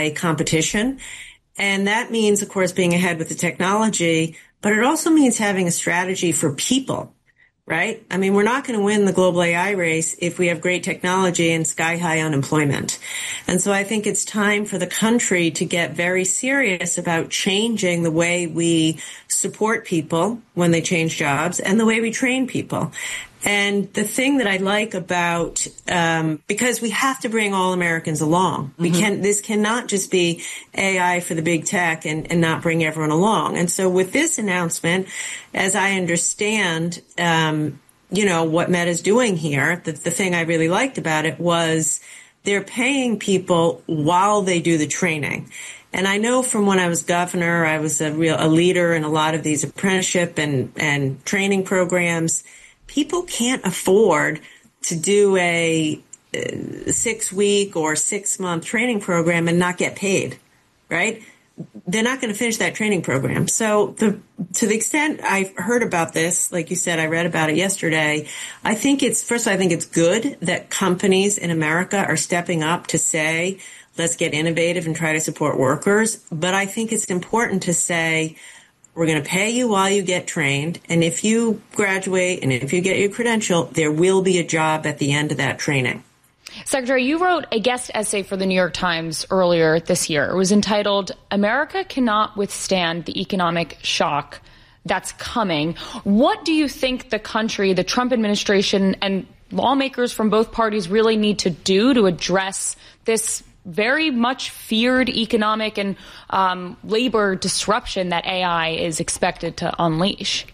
AI competition. And that means, of course, being ahead with the technology, but it also means having a strategy for people, right? I mean, we're not going to win the global AI race if we have great technology and sky-high unemployment. And so I think it's time for the country to get very serious about changing the way we support people when they change jobs and the way we train people. And the thing that I like about, because we have to bring all Americans along. This cannot just be AI for the big tech and not bring everyone along. And so with this announcement, as I understand, what Meta's doing here, the thing I really liked about it was they're paying people while they do the training. And I know from when I was governor, I was a leader in a lot of these apprenticeship and training programs. People can't afford to do a 6-week or 6-month training program and not get paid, right? They're not going to finish that training program. So to the extent I've heard about this, like you said, I read about it yesterday. I think it's good that companies in America are stepping up to say, let's get innovative and try to support workers. But I think it's important to say, we're going to pay you while you get trained. And if you graduate and if you get your credential, there will be a job at the end of that training. Secretary, you wrote a guest essay for the New York Times earlier this year. It was entitled, "America Cannot Withstand the Economic Shock That's Coming." What do you think the country, the Trump administration, and lawmakers from both parties really need to do to address this very much feared economic and labor disruption that AI is expected to unleash?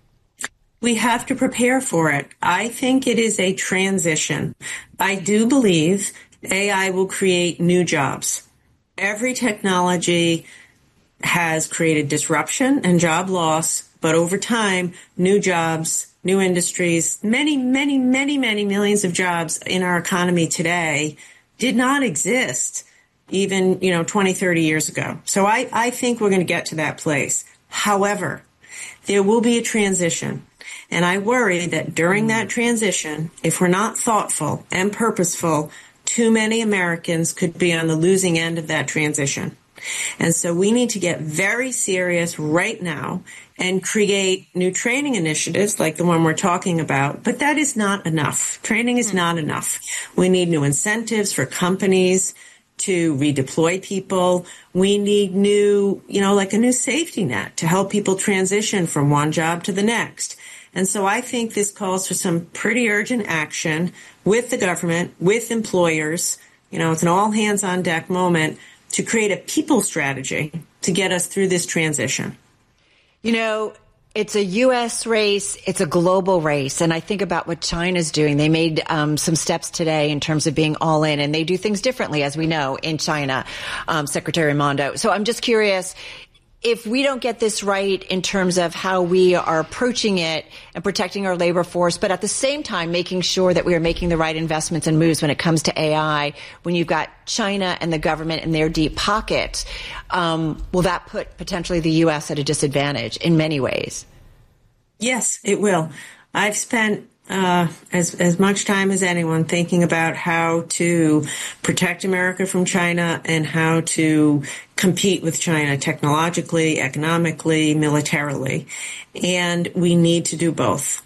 We have to prepare for it. I think it is a transition. I do believe AI will create new jobs. Every technology has created disruption and job loss, but over time, new jobs, new industries, many millions of jobs in our economy today did not exist even, 20, 30 years ago. So I think we're going to get to that place. However, there will be a transition. And I worry that during that transition, if we're not thoughtful and purposeful, too many Americans could be on the losing end of that transition. And so we need to get very serious right now and create new training initiatives like the one we're talking about. But that is not enough. Training is not enough. We need new incentives for companies to redeploy people. We need new, like a new safety net to help people transition from one job to the next. And so I think this calls for some pretty urgent action with the government, with employers. It's an all hands on deck moment to create a people strategy to get us through this transition. It's a U.S. race. It's a global race. And I think about what China's doing. They made some steps today in terms of being all in, and they do things differently, as we know, in China, Secretary Raimondo. So I'm just curious, if we don't get this right in terms of how we are approaching it and protecting our labor force, but at the same time making sure that we are making the right investments and moves when it comes to AI, when you've got China and the government in their deep pockets, will that put potentially the U.S. at a disadvantage in many ways? Yes, it will. I've spent as much time as anyone thinking about how to protect America from China and how to compete with China technologically, economically, militarily. And we need to do both.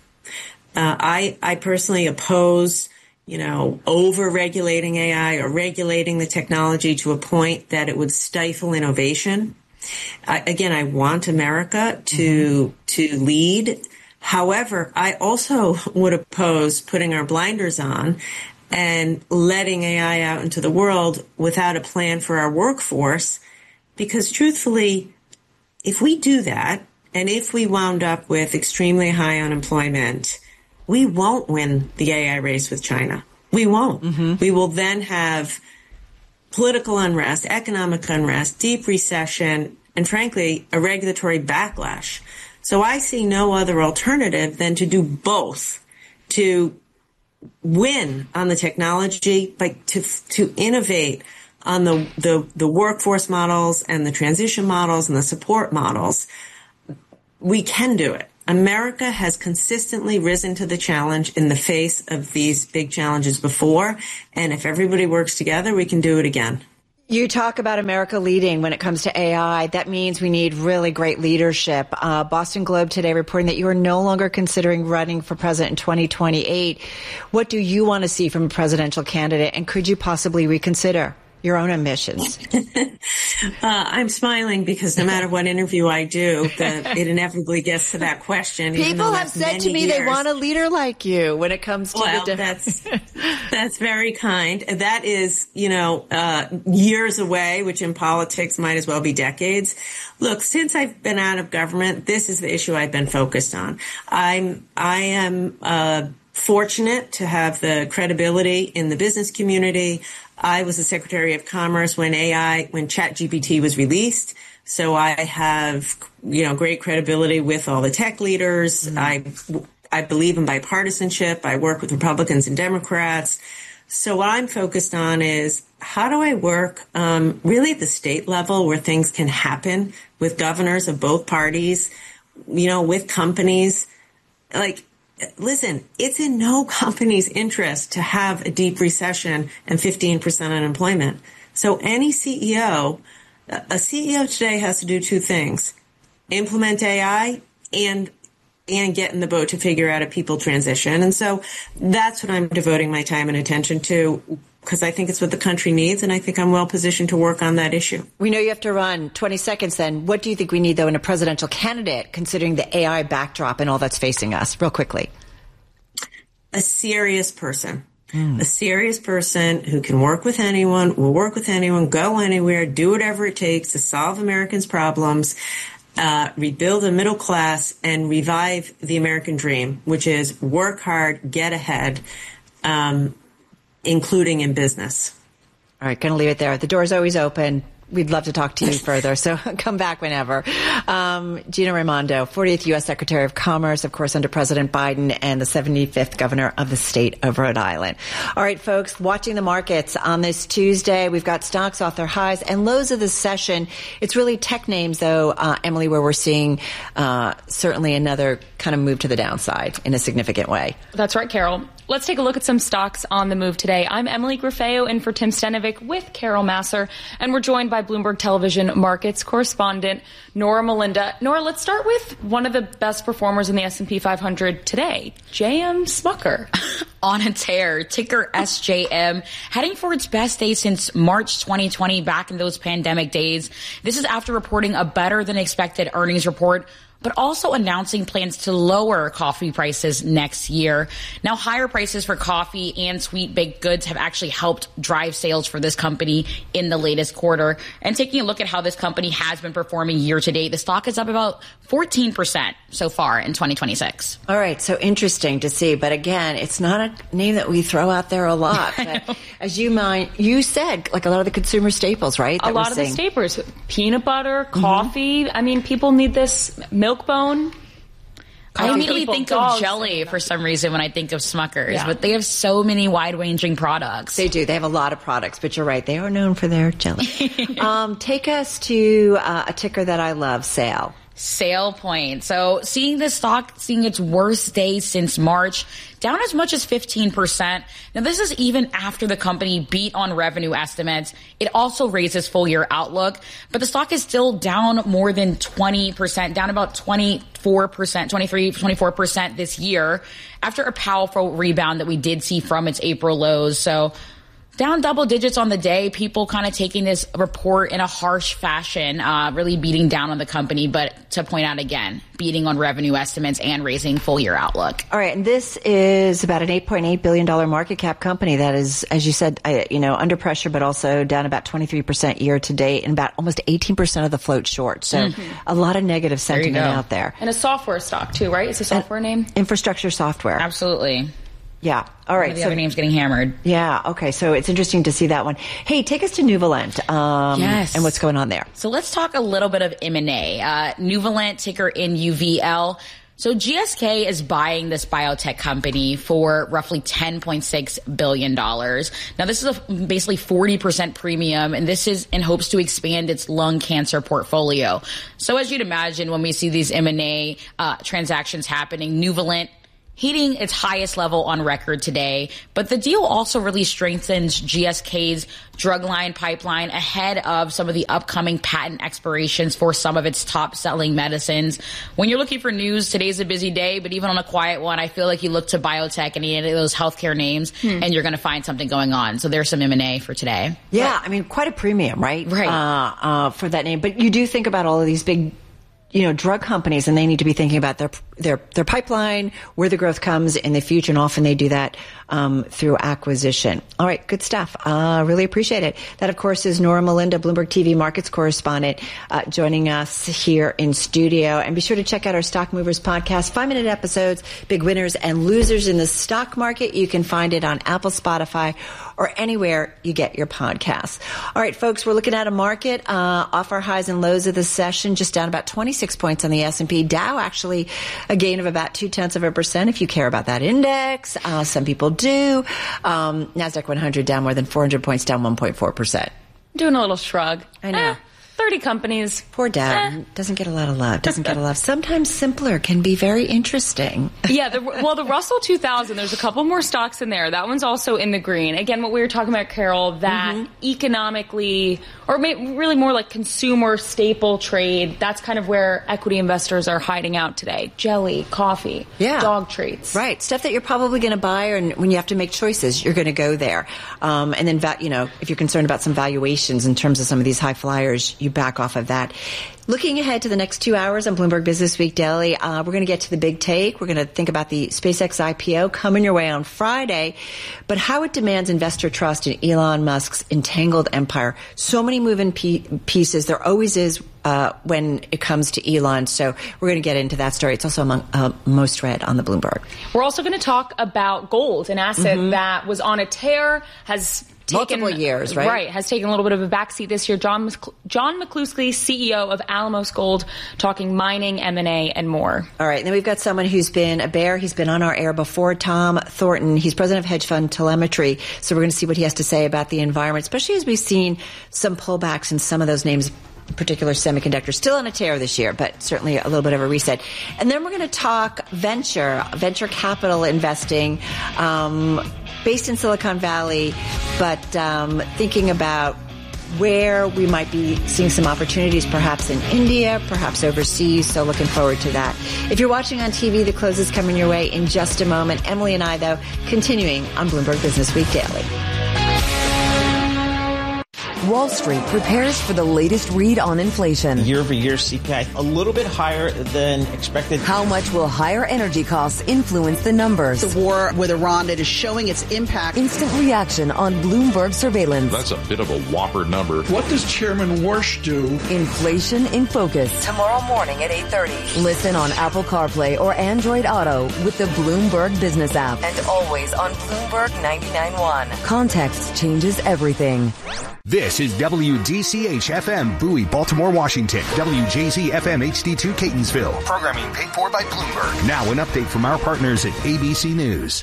I personally oppose, over-regulating AI or regulating the technology to a point that it would stifle innovation. I want America to lead. However, I also would oppose putting our blinders on and letting AI out into the world without a plan for our workforce, because truthfully, if we do that, and if we wound up with extremely high unemployment, we won't win the AI race with China. We won't. We will then have political unrest, economic unrest, deep recession, and frankly, a regulatory backlash. So I see no other alternative than to do both, to win on the technology, but to innovate on the workforce models and the transition models and the support models. We can do it. America has consistently risen to the challenge in the face of these big challenges before, and if everybody works together, we can do it again. You talk about America leading when it comes to AI. That means we need really great leadership. Boston Globe today reporting that you are no longer considering running for president in 2028. What do you want to see from a presidential candidate, and could you possibly reconsider your own ambitions? I'm smiling because no matter what interview I do, it inevitably gets to that question. People have said to me they want a leader like you when it comes to that's very kind. That is, years away, which in politics might as well be decades. Look, since I've been out of government, this is the issue I've been focused on. I am fortunate to have the credibility in the business community. I was the Secretary of Commerce when ChatGPT was released. So I have, great credibility with all the tech leaders. Mm-hmm. I believe in bipartisanship. I work with Republicans and Democrats. So what I'm focused on is how do I work really at the state level where things can happen with governors of both parties, with companies. Listen, it's in no company's interest to have a deep recession and 15% unemployment. So any CEO, a CEO today has to do two things: implement AI and get in the boat to figure out a people transition. And so that's what I'm devoting my time and attention to, because I think it's what the country needs, and I think I'm well positioned to work on that issue. We know you have to run 20 seconds then. What do you think we need, though, in a presidential candidate, considering the AI backdrop and all that's facing us? Real quickly. A serious person. A serious person who can work with anyone, will work with anyone, go anywhere, do whatever it takes to solve Americans' problems, rebuild the middle class, and revive the American dream, which is work hard, get ahead, including in business. All right, going to leave it there. The door is always open. We'd love to talk to you further, so come back whenever. Gina Raimondo, 40th U.S. Secretary of Commerce, of course, under President Biden, and the 75th governor of the state of Rhode Island. All right, folks, watching the markets on this Tuesday, we've got stocks off their highs and lows of the session. It's really tech names, though, Emily, where we're seeing certainly another kind of move to the downside in a significant way. That's right, Carol. Let's take a look at some stocks on the move today. I'm Emily Grafeo in for Tim Stenovic with Carol Masser, and we're joined by Bloomberg Television markets correspondent Nora Melinda. Nora, let's start with one of the best performers in the S&P 500 today, J.M. Smucker. On a tear, ticker SJM, heading for its best day since March 2020, back in those pandemic days. This is after reporting a better than expected earnings report, but also announcing plans to lower coffee prices next year. Now, higher prices for coffee and sweet baked goods have actually helped drive sales for this company in the latest quarter. And taking a look at how this company has been performing year to date, the stock is up about 14% so far in 2026. All right, so interesting to see. But again, it's not a name that we throw out there a lot. But as you said, like a lot of the consumer staples, right? A lot of the staples, peanut butter, coffee. I mean, people need this. Milk-Bone. I immediately think of jelly for some reason when I think of Smuckers, but they have so many wide-ranging products. They do. They have a lot of products, but you're right. They are known for their jelly. Take us to a ticker that I love, SAIL. Sale Point. So seeing this stock, seeing its worst day since March, down as much as 15%. Now, this is even after the company beat on revenue estimates. It also raises full year outlook, but the stock is still down more than 20%, down about 24%, 23, 24% this year after a powerful rebound that we did see from its April lows. So down double digits on the day, people kind of taking this report in a harsh fashion, really beating down on the company. But to point out again, beating on revenue estimates and raising full year outlook. All right. And this is about an $8.8 billion market cap company that is, as you said, under pressure, but also down about 23% year to date and about almost 18% of the float short. So a lot of negative sentiment out there. And a software stock too, right? It's a software name? Infrastructure software. Absolutely. Yeah. All right. The other name's getting hammered. Yeah. Okay. So it's interesting to see that one. Hey, take us to Nuvalent. Yes. And what's going on there? So let's talk a little bit of M&A. Nuvalent, ticker NUVL. So GSK is buying this biotech company for roughly $10.6 billion. Now, this is a basically 40% premium, and this is in hopes to expand its lung cancer portfolio. So as you'd imagine, when we see these M&A transactions happening, Nuvalent hitting its highest level on record today. But the deal also really strengthens GSK's drug line pipeline ahead of some of the upcoming patent expirations for some of its top-selling medicines. When you're looking for news, today's a busy day, but even on a quiet one, I feel like you look to biotech and any of those healthcare names, and you're going to find something going on. So there's some M&A for today. Yeah, I mean, quite a premium, right? Right. For that name. But you do think about all of these big, drug companies, and they need to be thinking about their pipeline, where the growth comes in the future, and often they do that through acquisition. All right, good stuff. Really appreciate it. That, of course, is Nora Melinda, Bloomberg TV markets correspondent, joining us here in studio. And be sure to check out our Stock Movers podcast, 5-minute episodes, big winners and losers in the stock market. You can find it on Apple, Spotify, or anywhere you get your podcasts. All right, folks, we're looking at a market off our highs and lows of the session, just down about 26 points on the S&P. Dow actually a gain of about 0.2% if you care about that index. Some people do. NASDAQ 100 down more than 400 points, down 1.4%. Doing a little shrug. I know. 30 companies. Poor Dow. Doesn't get a lot of love. Doesn't get a love. Sometimes simpler can be very interesting. Yeah. The Russell 2000, there's a couple more stocks in there. That one's also in the green. Again, what we were talking about, Carol, that economically, or really more like consumer staple trade, that's kind of where equity investors are hiding out today. Jelly, coffee, dog treats. Right. Stuff that you're probably going to buy, and when you have to make choices, you're going to go there. And then, if you're concerned about some valuations in terms of some of these high flyers, you back off of that. Looking ahead to the next 2 hours on Bloomberg Business Week Daily, we're going to get to the big take. We're going to think about the SpaceX IPO coming your way on Friday, but how it demands investor trust in Elon Musk's entangled empire. So many moving pieces. There always is when it comes to Elon. So we're going to get into that story. It's also among most read on the Bloomberg. We're also going to talk about gold, an asset that was on a tear, has taken multiple years, right? Right, has taken a little bit of a backseat this year. John McCluskey, CEO of Alamos Gold, talking mining, M&A, and more. All right, and then we've got someone who's been a bear. He's been on our air before, Tom Thornton. He's president of hedge fund Telemetry. So we're going to see what he has to say about the environment, especially as we've seen some pullbacks in some of those names, particular semiconductors, still on a tear this year, but certainly a little bit of a reset. And then we're going to talk venture capital investing, based in Silicon Valley, but thinking about where we might be seeing some opportunities, perhaps in India, perhaps overseas. So looking forward to that. If you're watching on TV, the close is coming your way in just a moment. Emily and I, though, continuing on Bloomberg Business Week Daily. Wall Street prepares for the latest read on inflation. Year-over-year CPI a little bit higher than expected. How much will higher energy costs influence the numbers? The war with Iran that is showing its impact. Instant reaction on Bloomberg surveillance. That's a bit of a whopper number. What does Chairman Warsh do? Inflation in Focus. Tomorrow morning at 8:30. Listen on Apple CarPlay or Android Auto with the Bloomberg Business app. And always on Bloomberg 99.1. Context changes everything. This is WDCH-FM, Bowie, Baltimore, Washington. WJZ-FM HD2, Catonsville. Programming paid for by Bloomberg. Now an update from our partners at ABC News.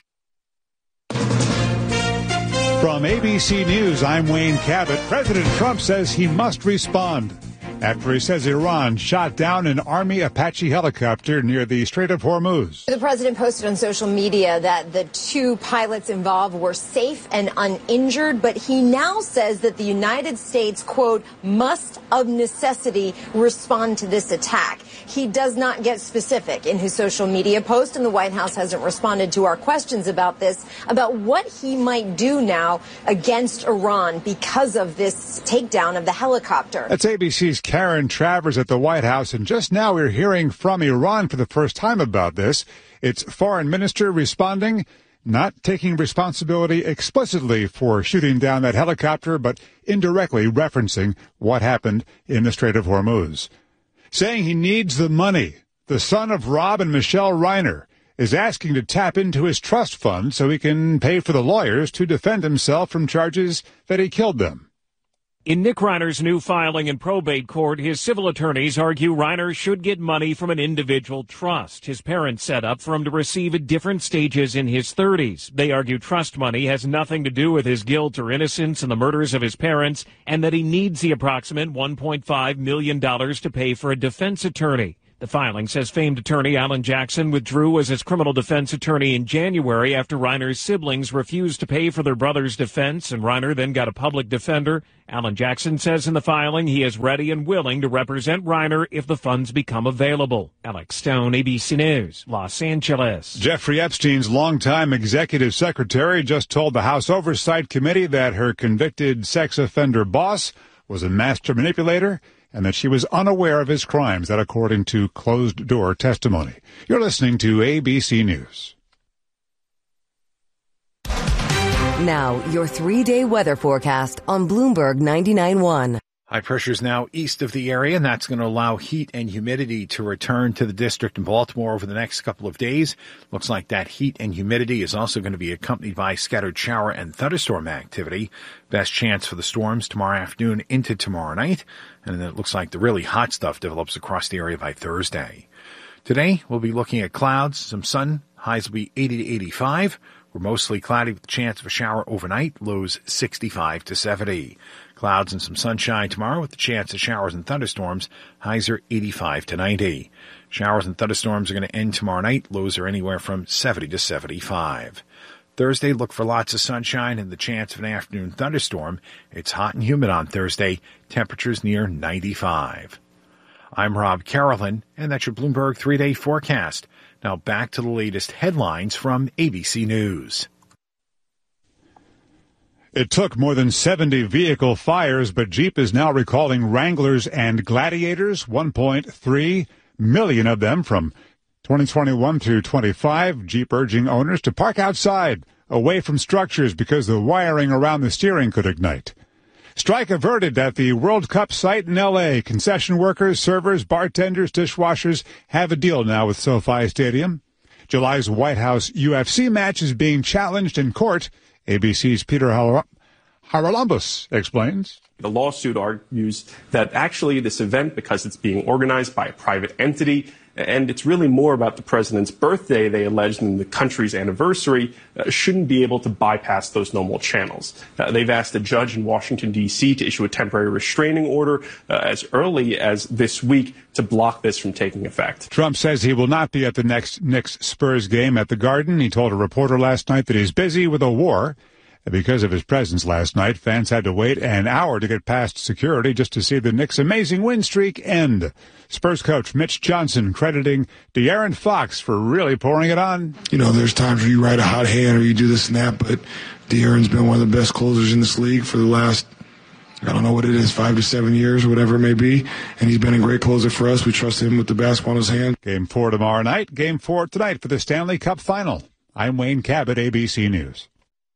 From ABC News, I'm Wayne Cabot. President Trump says he must respond after he says Iran shot down an Army Apache helicopter near the Strait of Hormuz. The president posted on social media that the two pilots involved were safe and uninjured, but he now says that the United States, quote, must of necessity respond to this attack. He does not get specific in his social media post, and the White House hasn't responded to our questions about this, about what he might do now against Iran because of this takedown of the helicopter. That's ABC's Karen Travers at the White House, and just now we're hearing from Iran for the first time about this. Its foreign minister responding, not taking responsibility explicitly for shooting down that helicopter, but indirectly referencing what happened in the Strait of Hormuz. Saying he needs the money. The son of Rob and Michelle Reiner is asking to tap into his trust fund so he can pay for the lawyers to defend himself from charges that he killed them. In Nick Reiner's new filing in probate court, his civil attorneys argue Reiner should get money from an individual trust his parents set up for him to receive at different stages in his 30s. They argue trust money has nothing to do with his guilt or innocence in the murders of his parents, and that he needs the approximate $1.5 million to pay for a defense attorney. The filing says famed attorney Alan Jackson withdrew as his criminal defense attorney in January after Reiner's siblings refused to pay for their brother's defense, and Reiner then got a public defender. Alan Jackson says in the filing he is ready and willing to represent Reiner if the funds become available. Alex Stone, ABC News, Los Angeles. Jeffrey Epstein's longtime executive secretary just told the House Oversight Committee that her convicted sex offender boss was a master manipulator and that she was unaware of his crimes, that according to closed-door testimony. You're listening to ABC News. Now, your 3-day weather forecast on Bloomberg 99.1. High pressure is now east of the area, and that's going to allow heat and humidity to return to the district in Baltimore over the next couple of days. Looks like that heat and humidity is also going to be accompanied by scattered shower and thunderstorm activity. Best chance for the storms tomorrow afternoon into tomorrow night. And then it looks like the really hot stuff develops across the area by Thursday. Today, we'll be looking at clouds, some sun. Highs will be 80 to 85. We're mostly cloudy with a chance of a shower overnight. Lows 65 to 70. Clouds and some sunshine tomorrow with the chance of showers and thunderstorms. Highs are 85 to 90. Showers and thunderstorms are going to end tomorrow night. Lows are anywhere from 70 to 75. Thursday, look for lots of sunshine and the chance of an afternoon thunderstorm. It's hot and humid on Thursday. Temperatures near 95. I'm Rob Carolyn, and that's your Bloomberg 3-day forecast. Now back to the latest headlines from ABC News. It took more than 70 vehicle fires, but Jeep is now recalling Wranglers and Gladiators, 1.3 million of them from 2021 through 25. Jeep urging owners to park outside, away from structures, because the wiring around the steering could ignite. Strike averted at the World Cup site in L.A. Concession workers, servers, bartenders, dishwashers have a deal now with SoFi Stadium. July's White House UFC match is being challenged in court. ABC's Peter Haralambous explains. The lawsuit argues that actually this event, because it's being organized by a private entity, and it's really more about the president's birthday, they allege, than the country's anniversary, shouldn't be able to bypass those normal channels. They've asked a judge in Washington, D.C. to issue a temporary restraining order as early as this week to block this from taking effect. Trump says he will not be at the next Knicks-Spurs game at the Garden. He told a reporter last night that he's busy with a war. Because of his presence last night, fans had to wait an hour to get past security just to see the Knicks' amazing win streak end. Spurs coach Mitch Johnson crediting De'Aaron Fox for really pouring it on. You know, there's times where you ride a hot hand or you do this and that, but De'Aaron's been one of the best closers in this league for the last, I don't know what it is, 5 to 7 years, whatever it may be. And he's been a great closer for us. We trust him with the basketball in his hand. Game 4 tomorrow night. Game 4 tonight for the Stanley Cup Final. I'm Wayne Cabot, ABC News.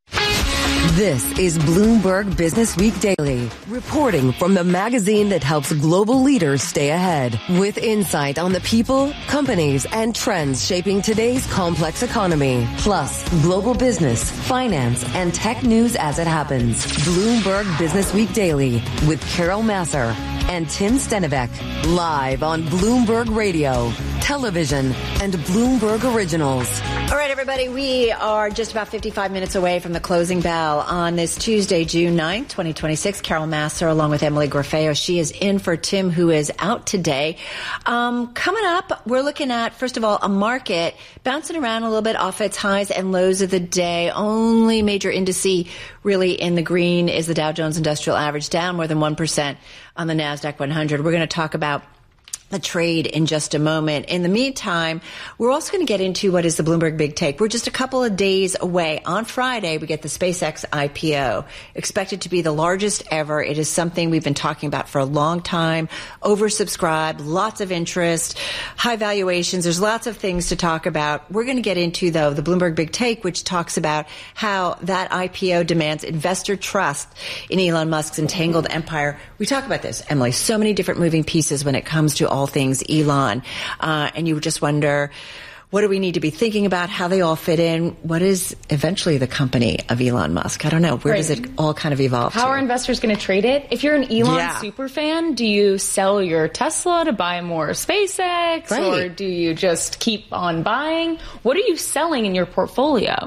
This is Bloomberg Business Week Daily, reporting from the magazine that helps global leaders stay ahead, with insight on the people, companies, and trends shaping today's complex economy, plus global business, finance, and tech news as it happens. Bloomberg Business Week Daily with Carol Massar and Tim Stenivek, live on Bloomberg Radio, television, and Bloomberg Originals. All right, everybody, we are just about 55 minutes away from the closing bell on this Tuesday, June 9th, 2026. Carol Massar along with Emily Grafeo. She is in for Tim, who is out today. Coming up, we're looking at, first of all, a market bouncing around a little bit off its highs and lows of the day. Only major indice really in the green is the Dow Jones Industrial Average, down more than 1% on the NASDAQ 100. We're going to talk about the trade in just a moment. In the meantime, we're also going to get into what is the Bloomberg Big Take. We're just a couple of days away. On Friday, we get the SpaceX IPO, expected to be the largest ever. It is something we've been talking about for a long time. Oversubscribed, lots of interest, high valuations. There's lots of things to talk about. We're going to get into, though, the Bloomberg Big Take, which talks about how that IPO demands investor trust in Elon Musk's entangled empire. We talk about this, Emily, so many different moving pieces when it comes to all things Elon. And you just wonder, what do we need to be thinking about, how they all fit in? What is eventually the company of Elon Musk? I don't know. Where does it all kind of evolve How to? are investors going to trade it? If you're an Elon super fan, do you sell your Tesla to buy more SpaceX? Right. Or do you just keep on buying? What are you selling in your portfolio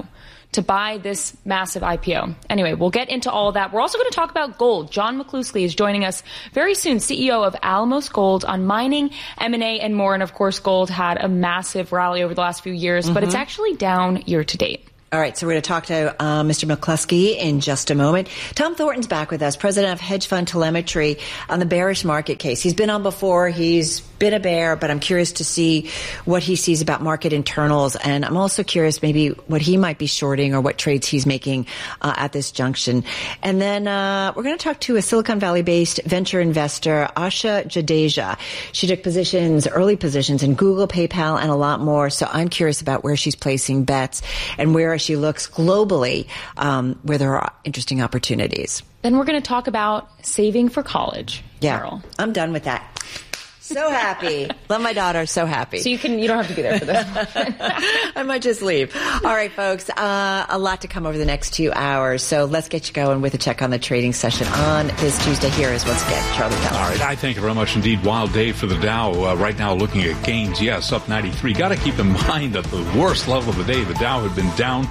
to buy this massive IPO. Anyway, we'll get into all of that. We're also going to talk about gold. John McCluskey is joining us very soon, CEO of Alamos Gold, on mining, M&A, and more. And of course, gold had a massive rally over the last few years, but it's actually down year to date. All right, so we're going to talk to Mr. McCluskey in just a moment. Tom Thornton's back with us, president of Hedge Fund Telemetry, on the bearish market case. He's been on before. He's been a bear, but I'm curious to see what he sees about market internals. And I'm also curious maybe what he might be shorting or what trades he's making at this junction. And then we're going to talk to a Silicon Valley-based venture investor, Asha Jadeja. She took early positions in Google, PayPal, and a lot more. So I'm curious about where she's placing bets and where she looks globally, where there are interesting opportunities. Then we're going to talk about saving for college. Yeah, Carol. I'm done with that. So happy. Love my daughter. So happy. So you don't have to be there for this. I might just leave. All right, folks. A lot to come over the next 2 hours. So let's get you going with a check on the trading session on this Tuesday. Here is once again Charlie Kelly. All right. I thank you very much indeed. Wild day for the Dow. Right now looking at gains. Yes, up 93. Got to keep in mind that the worst level of the day, the Dow had been down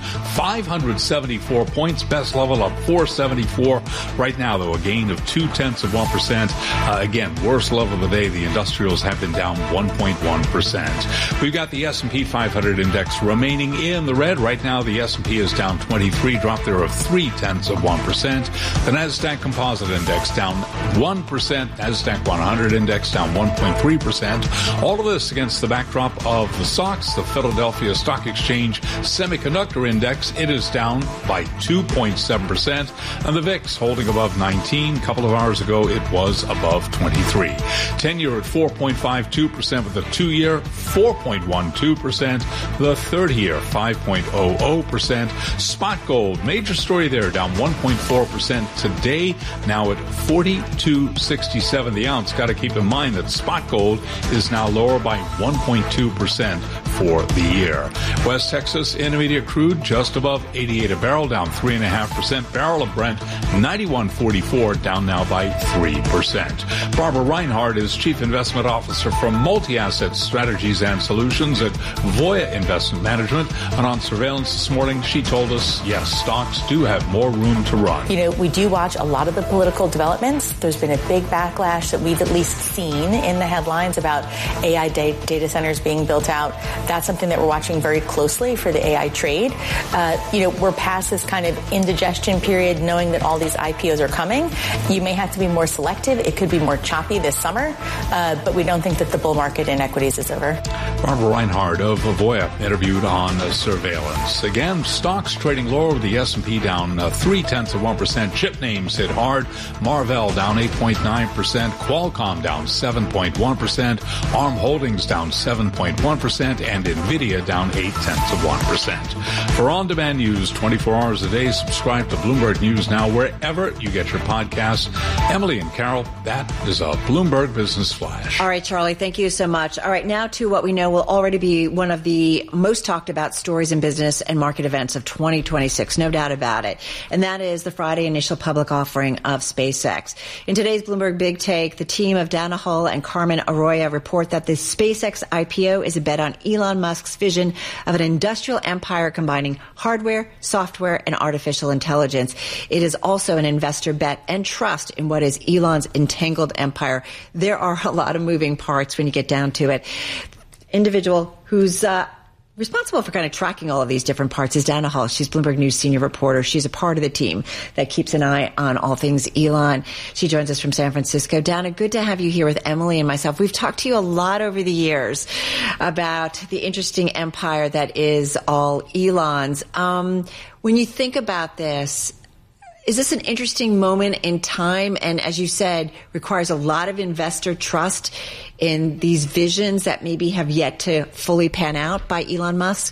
574 points. Best level up 474. Right now, though, a gain of 0.2%. Again, worst level of the day. The industrials have been down 1.1%. We've got the S&P 500 index remaining in the red. Right now, the S&P is down 23, drop there of 0.3%. The Nasdaq Composite Index down 1%. Nasdaq 100 Index down 1.3%. All of this against the backdrop of the SOX, the Philadelphia Stock Exchange Semiconductor Index. It is down by 2.7%. And the VIX holding above 19. A couple of hours ago, it was above 23. 10-year at 4.52% with the 2-year, 4.12%. The 30-year, 5.00%. Spot gold, major story there, down 1.4% today, now at $42.67 the ounce. Got to keep in mind that spot gold is now lower by 1.2% for the year. West Texas Intermediate crude just above 88 a barrel, down 3.5%. Barrel of Brent, 91.44, down now by 3%. Barbara Reinhardt is Chief Investment Officer for Multi-Asset Strategies and Solutions at Voya Investment Management. And on surveillance this morning, she told us, yes, stocks do have more room to run. We do watch a lot of the political developments. There's been a big backlash that we've at least seen in the headlines about AI data centers being built out. That's something that we're watching very closely for the AI trade. We're past this kind of indigestion period, knowing that all these IPOs are coming. You may have to be more selective. It could be more choppy this summer, but we don't think that the bull market in equities is over. Barbara Reinhardt of Voya interviewed on surveillance. Again, stocks trading lower with the S&P down 0.3%. Chip names hit hard. Marvell down 8.9%. Qualcomm down 7.1%. ARM Holdings down 7.1%. And NVIDIA down 0.8%. For on-demand news 24 hours a day, subscribe to Bloomberg News Now wherever you get your podcasts. Emily and Carol, that is a Bloomberg Business Flash. All right, Charlie, thank you so much. All right, now to what we know will already be one of the most talked about stories in business and market events of 2026, no doubt about it. And that is the Friday initial public offering of SpaceX. In today's Bloomberg Big Take, the team of Dana Hull and Carmen Arroyo report that the SpaceX IPO is a bet on Elon Musk's vision of an industrial empire combining hardware, software, and artificial intelligence. It is also an investor bet and trust in what is Elon's entangled empire. There are a lot of moving parts when you get down to it. Individual who's responsible for kind of tracking all of these different parts is Dana Hull. She's Bloomberg News senior reporter. She's a part of the team that keeps an eye on all things Elon. She joins us from San Francisco. Dana, good to have you here with Emily and myself. We've talked to you a lot over the years about the interesting empire that is all Elon's. When you think about this, is this an interesting moment in time? And as you said, requires a lot of investor trust in these visions that maybe have yet to fully pan out by Elon Musk?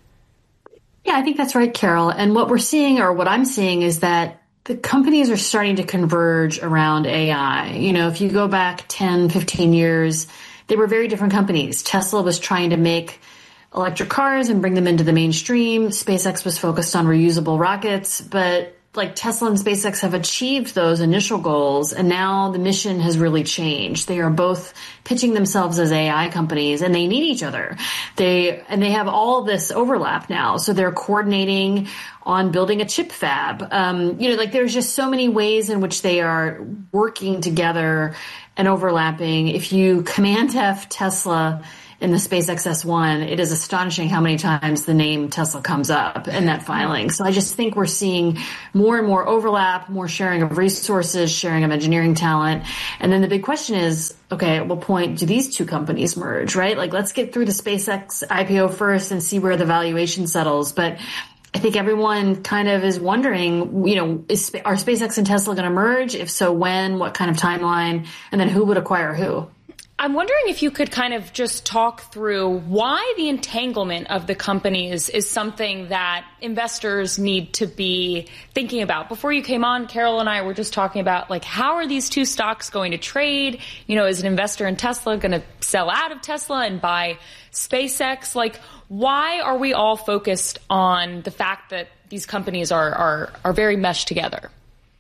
Yeah, I think that's right, Carol. And what we're seeing, or what I'm seeing, is that the companies are starting to converge around AI. If you go back 10, 15 years, they were very different companies. Tesla was trying to make electric cars and bring them into the mainstream. SpaceX was focused on reusable rockets, but like Tesla and SpaceX have achieved those initial goals, and now the mission has really changed. They are both pitching themselves as AI companies, and they need each other. They have all this overlap now, so they're coordinating on building a chip fab. Like there's just so many ways in which they are working together and overlapping. If you Command F Tesla in the SpaceX S1, it is astonishing how many times the name Tesla comes up in that filing. So I just think we're seeing more and more overlap, more sharing of resources, sharing of engineering talent. And then the big question is, okay, at what point do these two companies merge, right? Like, let's get through the SpaceX IPO first and see where the valuation settles. But I think everyone kind of is wondering, are SpaceX and Tesla going to merge? If so, when, what kind of timeline, and then who would acquire who? I'm wondering if you could kind of just talk through why the entanglement of the companies is something that investors need to be thinking about. Before you came on, Carol and I were just talking about, like, how are these two stocks going to trade? Is an investor in Tesla going to sell out of Tesla and buy SpaceX? Like, why are we all focused on the fact that these companies are very meshed together?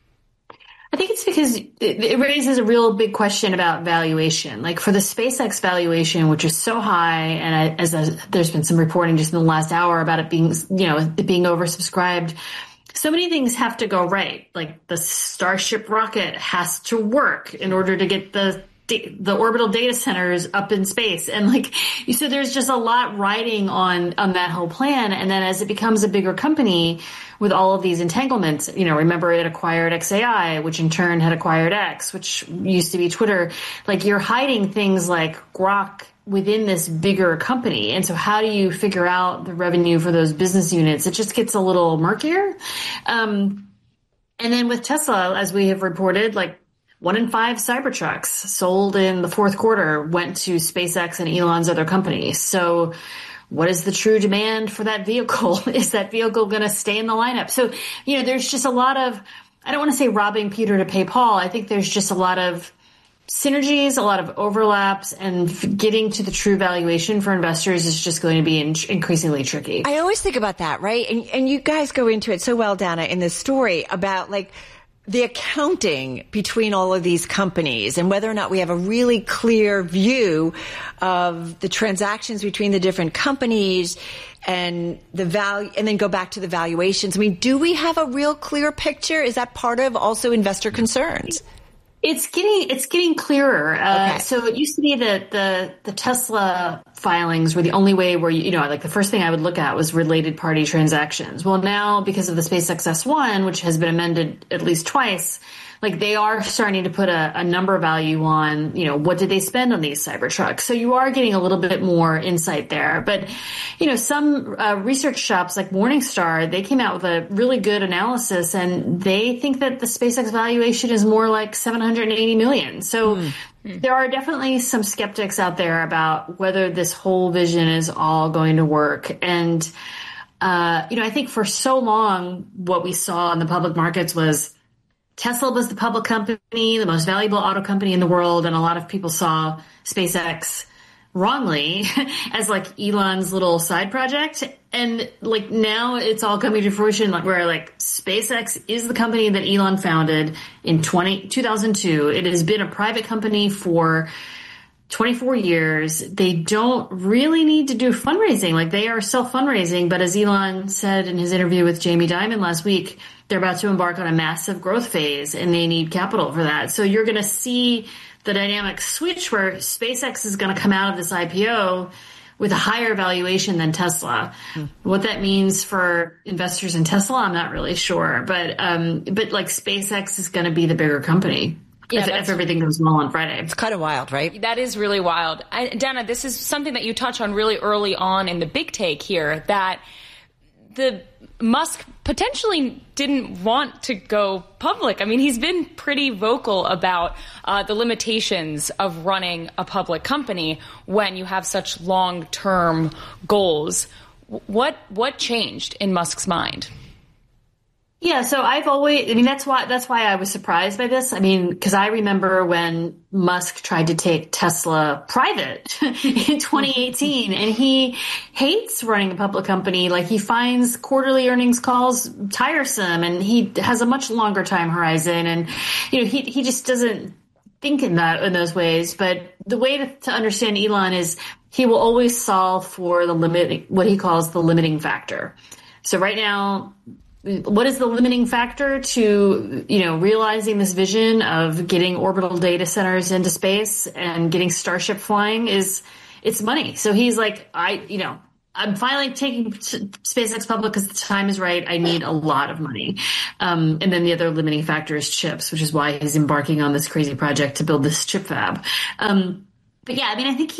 I think it's because it raises a real big question about valuation. Like for the SpaceX valuation, which is so high, and there's been some reporting just in the last hour about it being, it being oversubscribed. So many things have to go right. Like the Starship rocket has to work in order to get the orbital data centers up in space. And so there's just a lot riding on that whole plan. And then as it becomes a bigger company with all of these entanglements, remember it acquired XAI, which in turn had acquired X, which used to be Twitter. Like you're hiding things like Grok within this bigger company. And so how do you figure out the revenue for those business units? It just gets a little murkier. And then with Tesla, as we have reported, 1 in 5 Cybertrucks sold in the fourth quarter went to SpaceX and Elon's other companies. So what is the true demand for that vehicle? Is that vehicle going to stay in the lineup? So, there's just a lot of, I don't want to say robbing Peter to pay Paul. I think there's just a lot of synergies, a lot of overlaps, and getting to the true valuation for investors is just going to be increasingly tricky. I always think about that, right? And you guys go into it so well, Dana, in this story about the accounting between all of these companies and whether or not we have a really clear view of the transactions between the different companies and the value, and then go back to the valuations. I mean, do we have a real clear picture? Is that part of also investor concerns? It's getting clearer. Okay. So it used to be that the Tesla filings were the only way where the first thing I would look at was related party transactions. Well, now because of the SpaceX S1, which has been amended at least twice, they are starting to put a number value on, what did they spend on these Cybertrucks? So you are getting a little bit more insight there. But, some research shops like Morningstar, they came out with a really good analysis, and they think that the SpaceX valuation is more like $780 million. So there are definitely some skeptics out there about whether this whole vision is all going to work. And, I think for so long, what we saw in the public markets was Tesla was the public company, the most valuable auto company in the world, and a lot of people saw SpaceX wrongly as Elon's little side project. And now it's all coming to fruition where SpaceX is the company that Elon founded in 2002. It has been a private company for 24 years. They don't really need to do fundraising. They are self-fundraising, but as Elon said in his interview with Jamie Dimon last week, they're about to embark on a massive growth phase, and they need capital for that. So you're going to see the dynamic switch where SpaceX is going to come out of this IPO with a higher valuation than Tesla. What that means for investors in Tesla, I'm not really sure. But SpaceX is going to be the bigger company. Yeah, if everything goes well on Friday. It's kind of wild, right? That is really wild. Dana, this is something that you touch on really early on in the big take here, that the Musk potentially didn't want to go public. I mean, he's been pretty vocal about the limitations of running a public company when you have such long-term goals. What changed in Musk's mind? Yeah, so that's why I was surprised by this. I mean, because I remember when Musk tried to take Tesla private in 2018, and he hates running a public company. Like, he finds quarterly earnings calls tiresome, and he has a much longer time horizon, and he just doesn't think in those ways. But the way to understand Elon is he will always solve for what he calls the limiting factor. So right now, what is the limiting factor to, realizing this vision of getting orbital data centers into space and getting Starship flying? It's money. So he's like, I'm finally taking SpaceX public because the time is right. I need a lot of money. And then the other limiting factor is chips, which is why he's embarking on this crazy project to build this chip fab. But yeah, I mean, I think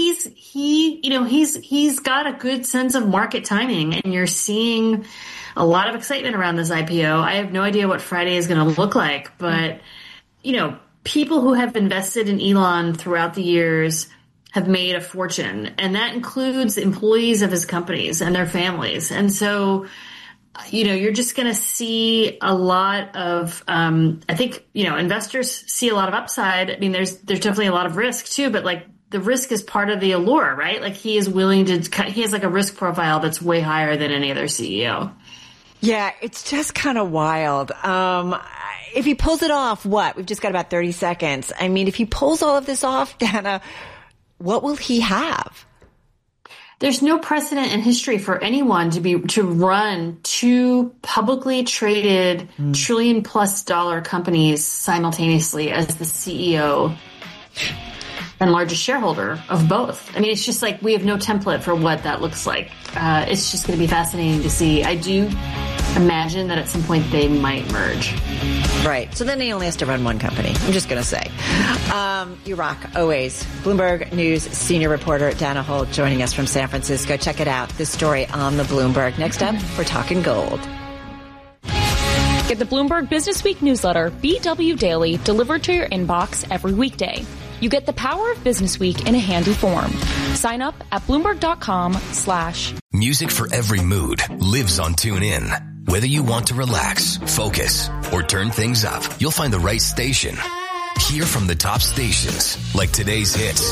he's got a good sense of market timing, and you're seeing a lot of excitement around this IPO. I have no idea what Friday is going to look like, but people who have invested in Elon throughout the years have made a fortune, and that includes employees of his companies and their families. And so, you're just going to see a lot of, I think, investors see a lot of upside. I mean, there's definitely a lot of risk too, but like, the risk is part of the allure, right? Like, he is willing to he has like a risk profile that's way higher than any other CEO. Yeah, it's just kind of wild. If he pulls it off, we've just got about 30 seconds. I mean, if he pulls all of this off, Dana, what will he have? There's no precedent in history for anyone to run two publicly traded $1 trillion+ companies simultaneously as the CEO and largest shareholder of both. I mean, it's just like we have no template for what that looks like. It's just going to be fascinating to see. I do imagine that at some point they might merge. Right. So then he only has to run one company. I'm just going to say. You rock, always. Bloomberg News senior reporter Dana Holt joining us from San Francisco. Check it out. This story on the Bloomberg. Next up, we're talking gold. Get the Bloomberg Business Week newsletter, BW Daily, delivered to your inbox every weekday. You get the power of Business Week in a handy form. Sign up at Bloomberg.com/. Music for every mood lives on TuneIn. Whether you want to relax, focus, or turn things up, you'll find the right station. Hear from the top stations, like today's hits,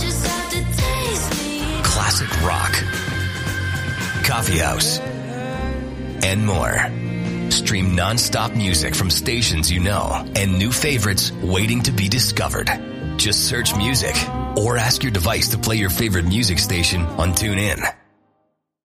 classic rock, coffee house, and more. Stream non-stop music from stations you know and new favorites waiting to be discovered. Just search music or ask your device to play your favorite music station on TuneIn.